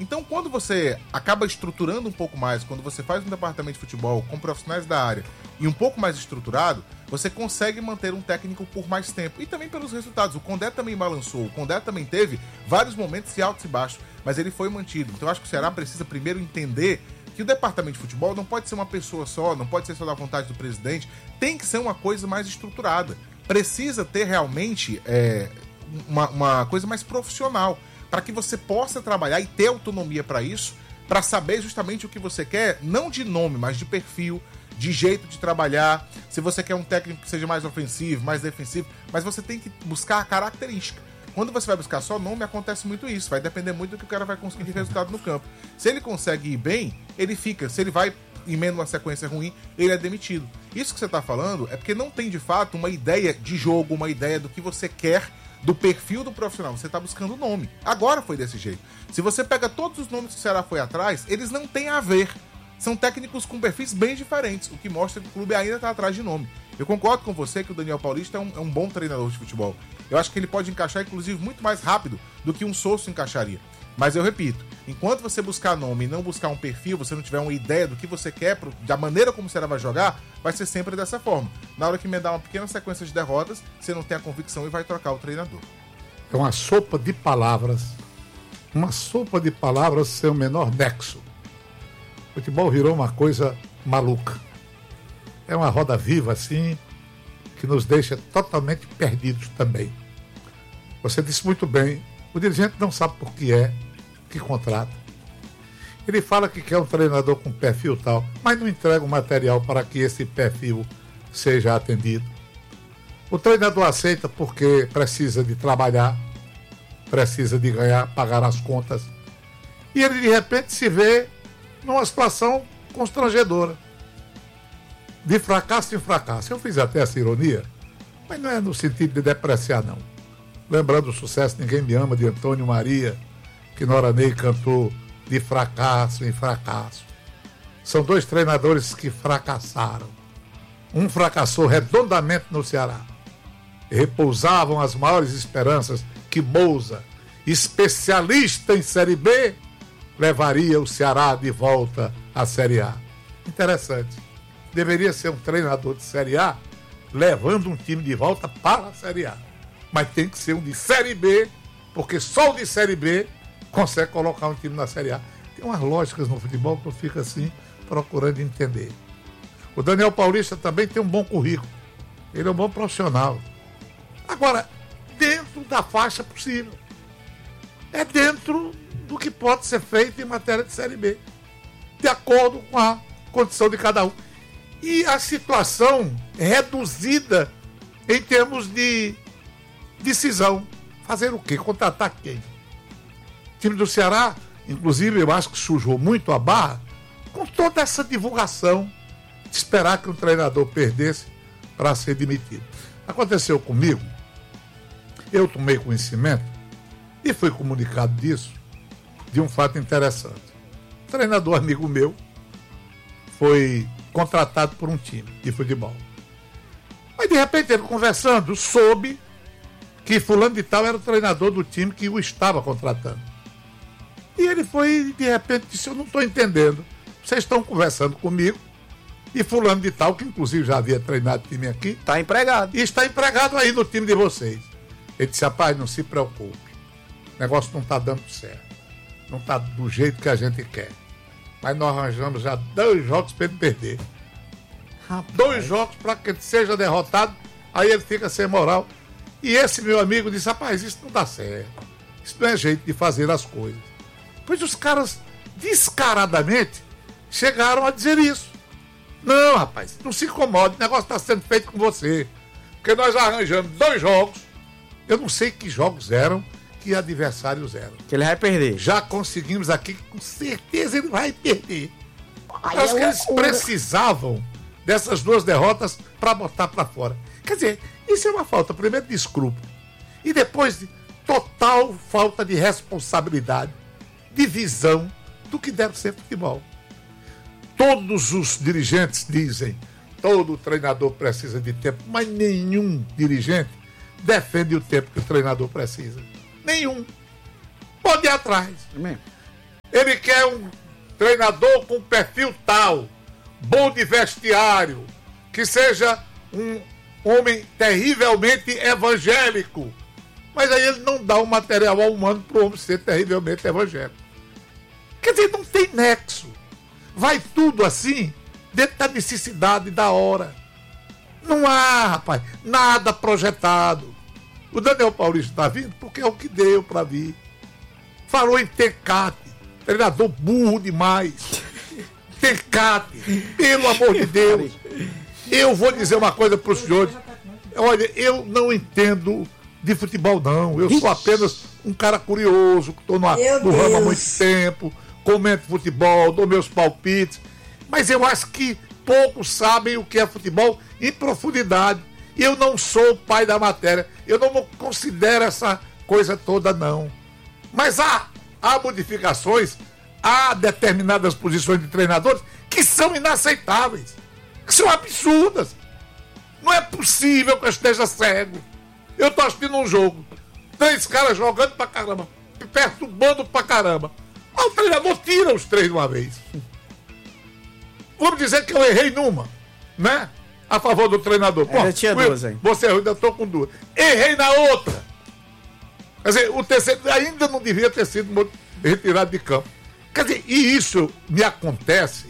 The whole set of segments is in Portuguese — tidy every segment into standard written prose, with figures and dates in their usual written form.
Então, quando você acaba estruturando um pouco mais, quando você faz um departamento de futebol com profissionais da área e um pouco mais estruturado, você consegue manter um técnico por mais tempo. E também pelos resultados. O Condé também balançou. O Condé também teve vários momentos de altos e baixos, mas ele foi mantido. Então, eu acho que o Ceará precisa primeiro entender que o departamento de futebol não pode ser uma pessoa só, não pode ser só da vontade do presidente, tem que ser uma coisa mais estruturada. Precisa ter realmente uma coisa mais profissional, para que você possa trabalhar e ter autonomia para isso, para saber justamente o que você quer, não de nome, mas de perfil, de jeito de trabalhar. Se você quer um técnico que seja mais ofensivo, mais defensivo, mas você tem que buscar a característica. Quando você vai buscar só nome, acontece muito isso. Vai depender muito do que o cara vai conseguir de resultado no campo. Se ele consegue ir bem, ele fica. Se ele vai emenda uma sequência ruim, ele é demitido. Isso que você está falando é porque não tem, de fato, uma ideia de jogo, uma ideia do que você quer, do perfil do profissional. Você está buscando o nome. Agora foi desse jeito. Se você pega todos os nomes que o Ceará foi atrás, eles não têm a ver. São técnicos com perfis bem diferentes, o que mostra que o clube ainda está atrás de nome. Eu concordo com você que o Daniel Paulista é um bom treinador de futebol. Eu acho que ele pode encaixar, inclusive, muito mais rápido do que um Souza encaixaria. Mas eu repito, enquanto você buscar nome e não buscar um perfil, você não tiver uma ideia do que você quer, da maneira como o Ceará vai jogar, vai ser sempre dessa forma. Na hora que emendar uma pequena sequência de derrotas, você não tem a convicção e vai trocar o treinador. É uma sopa de palavras. Uma sopa de palavras sem o menor nexo. O futebol virou uma coisa maluca. É uma roda viva, assim, que nos deixa totalmente perdidos também. Você disse muito bem, o dirigente não sabe por que contrata. Ele fala que quer um treinador com perfil tal, mas não entrega o material para que esse perfil seja atendido. O treinador aceita porque precisa de trabalhar, precisa de ganhar, pagar as contas. E ele, de repente, se vê numa situação constrangedora. De fracasso em fracasso. Eu fiz até essa ironia, mas não é no sentido de depreciar, não. Lembrando o sucesso Ninguém Me Ama, de Antônio Maria, que Nora Ney cantou de fracasso em fracasso. São dois treinadores que fracassaram. Um fracassou redondamente no Ceará. Repousavam as maiores esperanças que Mousa, especialista em Série B, levaria o Ceará de volta à Série A. Interessante. Deveria ser um treinador de Série A levando um time de volta para a Série A. Mas tem que ser um de Série B, porque só o de Série B consegue colocar um time na Série A. Tem umas lógicas no futebol que eu fico assim, procurando entender. O Daniel Paulista também tem um bom currículo. Ele é um bom profissional. Agora, dentro da faixa possível. É dentro do que pode ser feito em matéria de Série B. De acordo com a condição de cada um. E a situação reduzida em termos de decisão. Fazer o quê? Contratar quem? O time do Ceará, inclusive, eu acho que sujou muito a barra com toda essa divulgação de esperar que um treinador perdesse para ser demitido. Aconteceu comigo, eu tomei conhecimento e fui comunicado disso, de um fato interessante. Um treinador amigo meu foi contratado por um time de futebol. Mas de repente ele conversando, soube que fulano de tal era o treinador do time que o estava contratando. E ele foi, de repente, disse: eu não estou entendendo. Vocês estão conversando comigo e fulano de tal, que inclusive já havia treinado time aqui, está empregado. E está empregado aí no time de vocês. Ele disse: rapaz, não se preocupe. O negócio não está dando certo. Não está do jeito que a gente quer. Mas nós arranjamos já 2 jogos para ele perder. Rapaz. 2 jogos para que ele seja derrotado, aí ele fica sem moral. E esse meu amigo disse: rapaz, isso não dá certo. Isso não é jeito de fazer as coisas. Pois os caras, descaradamente, chegaram a dizer isso. Não, rapaz, não se incomode, o negócio está sendo feito com você. Porque nós arranjamos 2 jogos, eu não sei que jogos eram, que adversários eram. Que ele vai perder. Já conseguimos aqui, com certeza ele vai perder. Acho que eles precisavam dessas 2 derrotas para botar para fora. Quer dizer, isso é uma falta, primeiro, de escrúpulo. E depois, de total falta de responsabilidade, de visão do que deve ser futebol. Todos os dirigentes dizem, todo treinador precisa de tempo, mas nenhum dirigente defende o tempo que o treinador precisa. Nenhum. Pode ir atrás. Ele quer um treinador com perfil tal, bom de vestiário, que seja um homem terrivelmente evangélico. Mas aí ele não dá um material humano para o homem ser terrivelmente evangélico. Quer dizer, não tem nexo. Vai tudo assim, dentro da necessidade da hora. Não há, rapaz, nada projetado. O Daniel Paulista está vindo porque é o que deu para vir. Falou em Tecate, treinador burro demais. Tecate, pelo amor de Deus. Eu vou dizer uma coisa para os senhores. Olha, eu não entendo de futebol, não. Eu sou apenas um cara curioso, que estou no ramo há muito tempo, comento futebol, dou meus palpites. Mas eu acho que poucos sabem o que é futebol em profundidade. E eu não sou o pai da matéria. Eu não considero essa coisa toda, não. Mas há modificações, há determinadas posições de treinadores que são inaceitáveis, que são absurdas. Não é possível que eu esteja cego. Eu estou assistindo um jogo, 3 caras jogando pra caramba, perturbando pra caramba. O treinador tira os 3 de uma vez. Vamos dizer que eu errei numa, né? A favor do treinador. Ainda tinha 2 aí. Você errou, ainda estou com 2. Errei na outra. Quer dizer, o terceiro ainda não devia ter sido retirado de campo. Quer dizer, e isso me acontece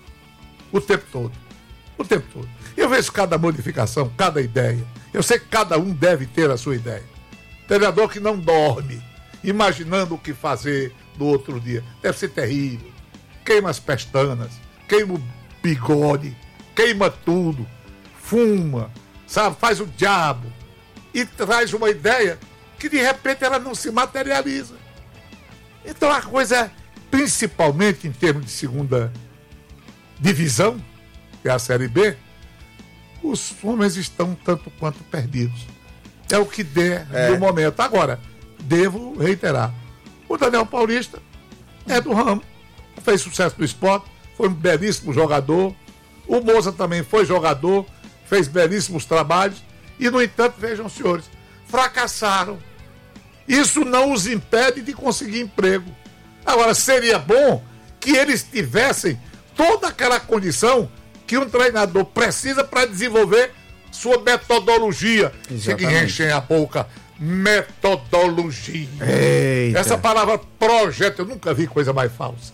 o tempo todo. O tempo todo. Eu vejo cada modificação, cada ideia. Eu sei que cada um deve ter a sua ideia. Treinador que não dorme, imaginando o que fazer no outro dia. Deve ser terrível. Queima as pestanas, queima o bigode, queima tudo, fuma, sabe? Faz o diabo e traz uma ideia que de repente ela não se materializa. Então a coisa é, principalmente em termos de segunda divisão, que é a Série B, os homens estão tanto quanto perdidos. É o que der no momento. Agora, devo reiterar, o Daniel Paulista é do ramo, fez sucesso no esporte, foi um belíssimo jogador, o Moza também foi jogador, fez belíssimos trabalhos, e no entanto, vejam senhores, fracassaram. Isso não os impede de conseguir emprego. Agora, seria bom que eles tivessem toda aquela condição que um treinador precisa para desenvolver sua metodologia. Chega e enchem a boca. Metodologia. Eita. Essa palavra projeto, eu nunca vi coisa mais falsa.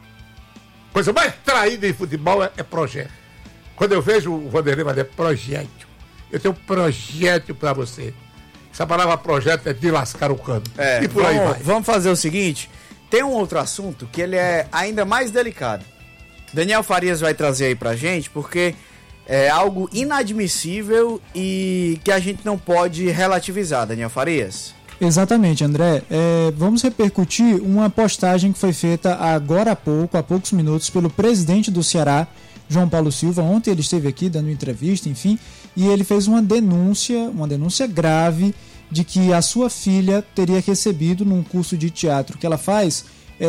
Coisa mais traída em futebol é projeto. Quando eu vejo o Vanderlei, vai dizer projeto. Eu tenho um projeto para você. Essa palavra projeto é de lascar o cano. E por aí vai. Vamos fazer o seguinte, tem um outro assunto que ele é ainda mais delicado. Daniel Farias vai trazer aí pra gente, porque é algo inadmissível e que a gente não pode relativizar, Daniel Farias. Exatamente, André. Vamos repercutir uma postagem que foi feita agora há poucos minutos, pelo presidente do Ceará, João Paulo Silva. Ontem ele esteve aqui dando entrevista, enfim, e ele fez uma denúncia grave de que a sua filha teria recebido num curso de teatro que ela faz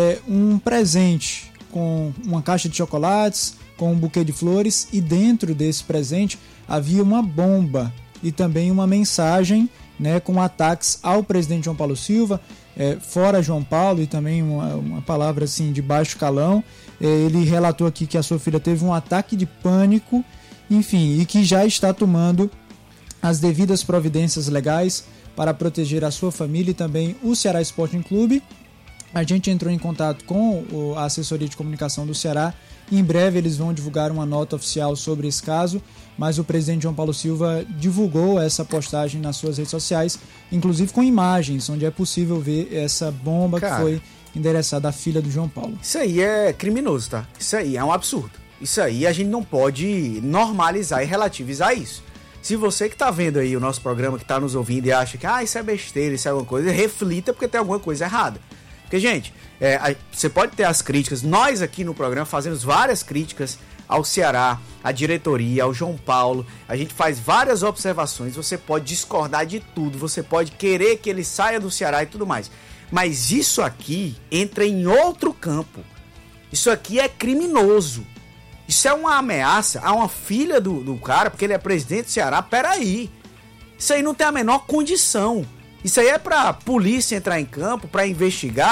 um presente com uma caixa de chocolates, com um buquê de flores, e dentro desse presente havia uma bomba e também uma mensagem, né, com ataques ao presidente João Paulo Silva, fora João Paulo, e também uma palavra assim de baixo calão. Ele relatou aqui que a sua filha teve um ataque de pânico, enfim, e que já está tomando as devidas providências legais para proteger a sua família e também o Ceará Sporting Clube. A gente entrou em contato com a assessoria de comunicação do Ceará. Em breve eles vão divulgar uma nota oficial sobre esse caso, mas o presidente João Paulo Silva divulgou essa postagem nas suas redes sociais, inclusive com imagens, onde é possível ver essa bomba, cara, que foi endereçada à filha do João Paulo. Isso aí é criminoso, tá? Isso aí é um absurdo. Isso aí a gente não pode normalizar e relativizar isso. Se você que tá vendo aí o nosso programa, que tá nos ouvindo e acha que isso é besteira, isso é alguma coisa, reflita, porque tem alguma coisa errada. Porque, gente, você pode ter as críticas. Nós aqui no programa fazemos várias críticas ao Ceará, à diretoria, ao João Paulo. A gente faz várias observações. Você pode discordar de tudo. Você pode querer que ele saia do Ceará e tudo mais. Mas isso aqui entra em outro campo. Isso aqui é criminoso. Isso é uma ameaça a uma filha do cara, porque ele é presidente do Ceará. Peraí. Isso aí não tem a menor condição. Isso aí é pra polícia entrar em campo, pra investigar,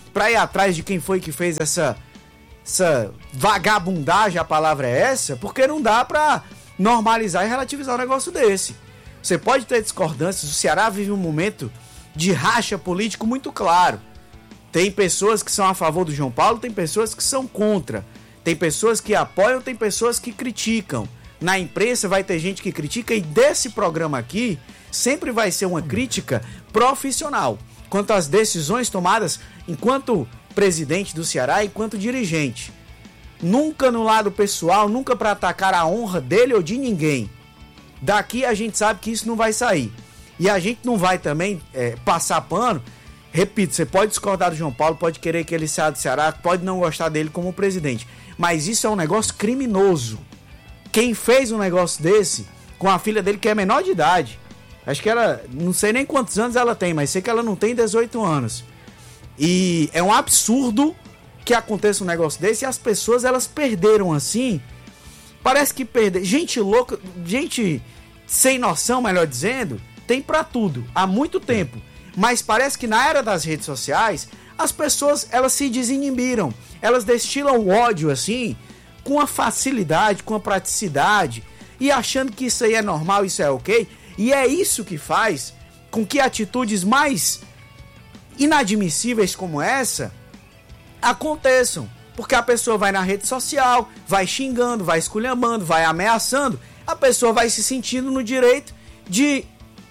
pra ir atrás de quem foi que fez essa vagabundagem, a palavra é essa, porque não dá pra normalizar e relativizar um negócio desse. Você pode ter discordâncias, o Ceará vive um momento de racha político muito claro. Tem pessoas que são a favor do João Paulo, tem pessoas que são contra. Tem pessoas que apoiam, tem pessoas que criticam. Na imprensa vai ter gente que critica e desse programa aqui sempre vai ser uma crítica profissional quanto às decisões tomadas enquanto presidente do Ceará, enquanto dirigente. Nunca no lado pessoal, nunca para atacar a honra dele ou de ninguém. Daqui a gente sabe que isso não vai sair. E a gente não vai também passar pano. Repito, você pode discordar do João Paulo, pode querer que ele saia do Ceará, pode não gostar dele como presidente. Mas isso é um negócio criminoso. Quem fez um negócio desse com a filha dele, que é menor de idade, acho que ela, não sei nem quantos anos ela tem, mas sei que ela não tem 18 anos. E é um absurdo que aconteça um negócio desse e as pessoas, elas perderam assim. Parece que perder. Gente louca, gente sem noção, melhor dizendo, tem pra tudo, há muito tempo. Mas parece que na era das redes sociais, as pessoas, elas se desinibiram. Elas destilam o ódio assim, com a facilidade, com a praticidade, e achando que isso aí é normal, isso é ok. E é isso que faz com que atitudes mais inadmissíveis como essa aconteçam. Porque a pessoa vai na rede social, vai xingando, vai esculhambando, vai ameaçando, a pessoa vai se sentindo no direito de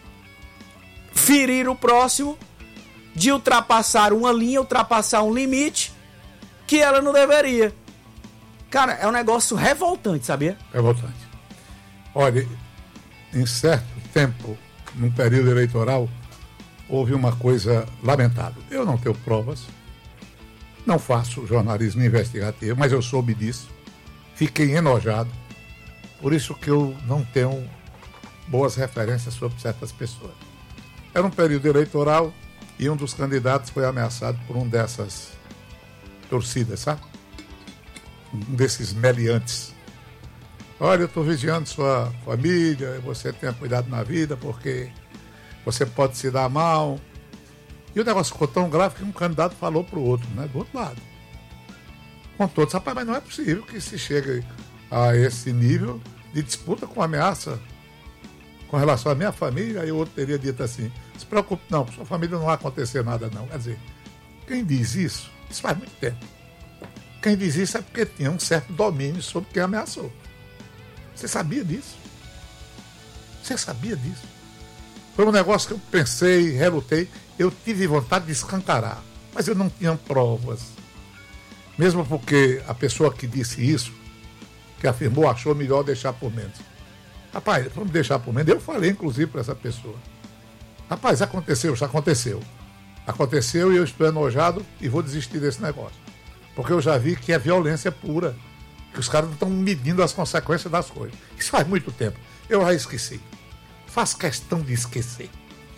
ferir o próximo, de ultrapassar uma linha, ultrapassar um limite que ela não deveria. Cara, é um negócio revoltante, sabia? Revoltante. Olha, em certo tempo, num período eleitoral, houve uma coisa lamentável. Eu não tenho provas, não faço jornalismo investigativo, mas eu soube disso, fiquei enojado, por isso que eu não tenho boas referências sobre certas pessoas. Era um período eleitoral e um dos candidatos foi ameaçado por um dessas torcidas, sabe? Um desses meliantes. Olha, eu estou vigiando sua família, você tenha cuidado na vida, porque você pode se dar mal. E o negócio ficou tão grave que um candidato falou para o outro, né, do outro lado. Com todos, rapaz, mas não é possível que se chegue a esse nível de disputa com ameaça com relação à minha família. E o outro teria dito assim, se preocupe não, sua família não vai acontecer nada não. Quer dizer, quem diz isso faz muito tempo. Quem diz isso é porque tinha um certo domínio sobre quem ameaçou. Você sabia disso? Você sabia disso? Foi um negócio que eu pensei, relutei, eu tive vontade de escancarar, mas eu não tinha provas. Mesmo porque a pessoa que disse isso, que afirmou, achou melhor deixar por menos. Rapaz, vamos deixar por menos. Eu falei, inclusive, para essa pessoa. Rapaz, aconteceu, já aconteceu. Aconteceu e eu estou enojado e vou desistir desse negócio. Porque eu já vi que é violência pura. Que os caras não estão medindo as consequências das coisas. Isso faz muito tempo. Eu já esqueci. Faço questão de esquecer.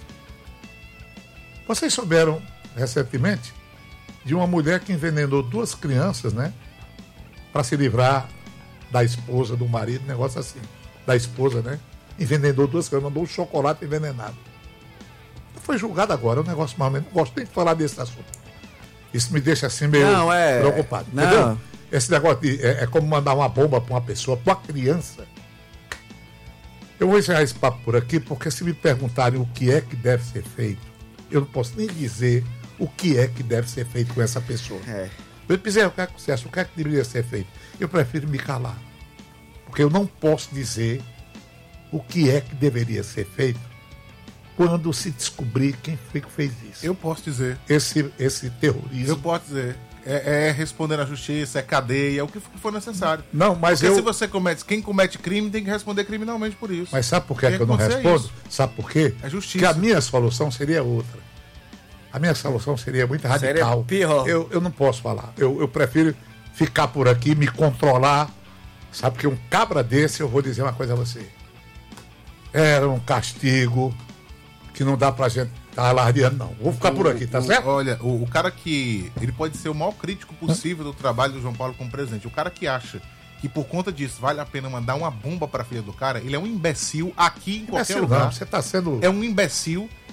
Vocês souberam, recentemente, de uma mulher que envenenou 2 crianças, né? Para se livrar da esposa, do marido, negócio assim. Da esposa, né? Envenenou 2 crianças, mandou um chocolate envenenado. Foi julgado agora, é um negócio mais ou menos. Não gosto nem de falar desse assunto. Isso me deixa assim meio preocupado. Não. Entendeu? Esse negócio de, é como mandar uma bomba para uma pessoa, para uma criança. Eu vou encerrar esse papo por aqui, porque se me perguntarem o que é que deve ser feito, eu não posso nem dizer o que é que deve ser feito com essa pessoa. Eu dizer, o que é que você acha? O que é que deveria ser feito? Eu prefiro me calar. Porque eu não posso dizer o que é que deveria ser feito quando se descobrir quem foi que fez isso. Eu posso dizer. Esse terrorismo. Eu posso dizer. É responder na justiça, é cadeia, é o que for necessário. Não, mas porque se você quem comete crime tem que responder criminalmente por isso. Mas sabe por que eu não respondo? Isso. Sabe por quê? É justiça. Porque a minha solução seria outra. A minha solução seria muito radical. Eu não posso falar. Eu prefiro ficar por aqui, me controlar. Sabe, porque um cabra desse, eu vou dizer uma coisa a você. Era um castigo que não dá pra gente estar alardeando, não. Vou ficar por aqui, tá certo? Olha, o cara que... Ele pode ser o maior crítico possível do trabalho do João Paulo como presidente. O cara que acha que por conta disso vale a pena mandar uma bomba pra filha do cara, ele é um imbecil aqui em qualquer lugar. Não, você tá sendo... É um imbecil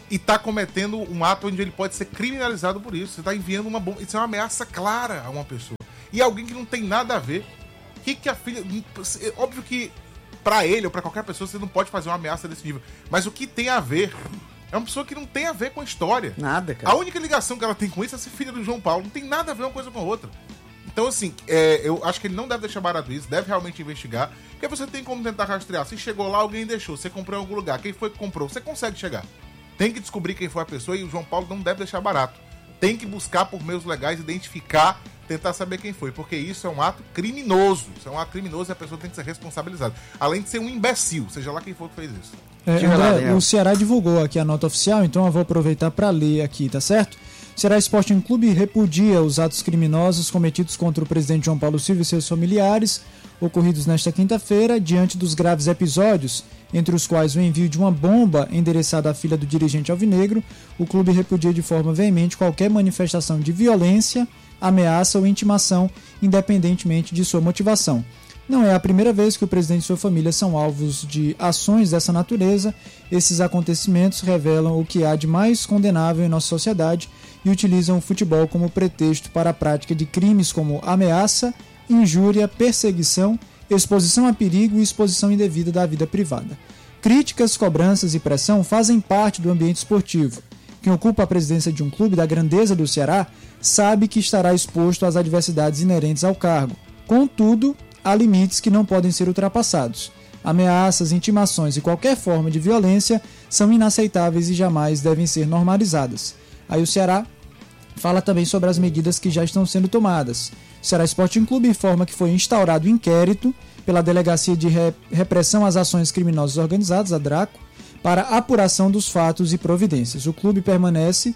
e tá cometendo um ato onde ele pode ser criminalizado por isso. Você tá enviando uma bomba. Isso é uma ameaça clara a uma pessoa. E alguém que não tem nada a ver. Que a filha... Óbvio que pra ele ou pra qualquer pessoa você não pode fazer uma ameaça desse nível. Mas o que tem a ver... É uma pessoa que não tem a ver com a história. Nada, cara. A única ligação que ela tem com isso é ser filha do João Paulo. Não tem nada a ver uma coisa com a outra. Então, assim, eu acho que ele não deve deixar barato isso, deve realmente investigar, porque você tem como tentar rastrear. Se chegou lá, alguém deixou, você comprou em algum lugar, quem foi que comprou? Você consegue chegar. Tem que descobrir quem foi a pessoa e o João Paulo não deve deixar barato. Tem que buscar por meios legais, identificar, tentar saber quem foi, porque isso é um ato criminoso. Isso é um ato criminoso e a pessoa tem que ser responsabilizada. Além de ser um imbecil, seja lá quem for que fez isso. André, o Ceará divulgou aqui a nota oficial, então eu vou aproveitar para ler aqui, tá certo? Ceará Sporting Clube repudia os atos criminosos cometidos contra o presidente João Paulo Silva e seus familiares, ocorridos nesta quinta-feira, diante dos graves episódios, entre os quais o envio de uma bomba endereçada à filha do dirigente alvinegro. O clube repudia de forma veemente qualquer manifestação de violência, ameaça ou intimação, independentemente de sua motivação. Não é a primeira vez que o presidente e sua família são alvos de ações dessa natureza. Esses acontecimentos revelam o que há de mais condenável em nossa sociedade e utilizam o futebol como pretexto para a prática de crimes como ameaça, injúria, perseguição, exposição a perigo e exposição indevida da vida privada. Críticas, cobranças e pressão fazem parte do ambiente esportivo. Quem ocupa a presidência de um clube da grandeza do Ceará sabe que estará exposto às adversidades inerentes ao cargo. Contudo, há limites que não podem ser ultrapassados. Ameaças, intimações e qualquer forma de violência são inaceitáveis e jamais devem ser normalizadas. Aí o Ceará fala também sobre as medidas que já estão sendo tomadas. O Ceará Sporting Clube informa que foi instaurado inquérito pela Delegacia de Repressão às Ações Criminosas Organizadas, a DRACO, para apuração dos fatos e providências. O clube permanece,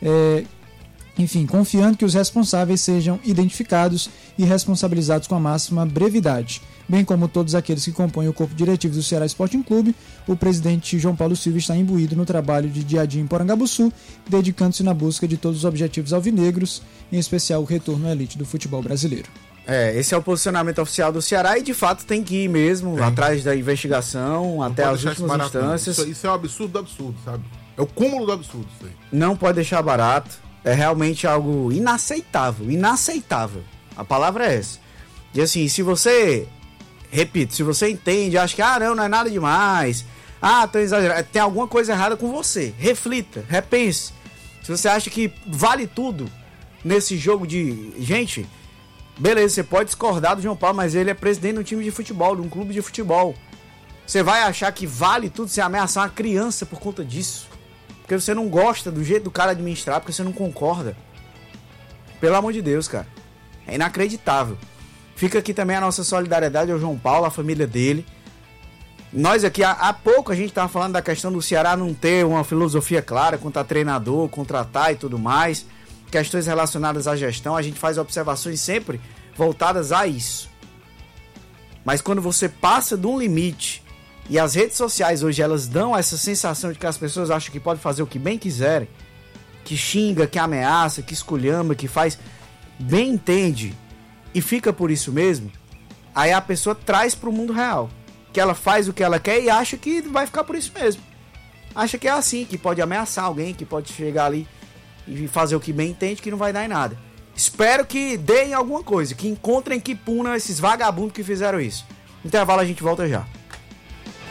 confiando que os responsáveis sejam identificados e responsabilizados com a máxima brevidade. Bem como todos aqueles que compõem o corpo diretivo do Ceará Sporting Clube, o presidente João Paulo Silva está imbuído no trabalho de dia a dia em Porangabuçu, dedicando-se na busca de todos os objetivos alvinegros, em especial o retorno à elite do futebol brasileiro. Esse é o posicionamento oficial do Ceará e de fato tem que ir mesmo atrás da investigação, até as últimas instâncias. Isso é um absurdo do absurdo, sabe? É o cúmulo do absurdo isso aí. Não pode deixar barato. É realmente algo inaceitável. Inaceitável. A palavra é essa. E assim, se você... Repito, se você entende, acha que não é nada demais. Tô exagerando. Tem alguma coisa errada com você. Reflita, repense. Se você acha que vale tudo nesse jogo de... Gente, beleza, você pode discordar do João Paulo, mas ele é presidente de um time de futebol, de um clube de futebol. Você vai achar que vale tudo você ameaçar uma criança por conta disso? Porque você não gosta do jeito do cara administrar, porque você não concorda. Pelo amor de Deus, cara. É inacreditável. Fica aqui também a nossa solidariedade ao João Paulo, à família dele. Nós aqui, há pouco a gente estava falando da questão do Ceará não ter uma filosofia clara quanto a treinador, contratar e tudo mais. Questões relacionadas à gestão, a gente faz observações sempre voltadas a isso. Mas quando você passa de um limite, e as redes sociais hoje elas dão essa sensação de que as pessoas acham que podem fazer o que bem quiserem, que xinga, que ameaça, que esculhamba, que faz, bem entende, e fica por isso mesmo, aí a pessoa traz para o mundo real, que ela faz o que ela quer e acha que vai ficar por isso mesmo. Acha que é assim, que pode ameaçar alguém, que pode chegar ali e fazer o que bem entende, que não vai dar em nada. Espero que deem alguma coisa, que encontrem, que punam esses vagabundos que fizeram isso. No intervalo a gente volta já.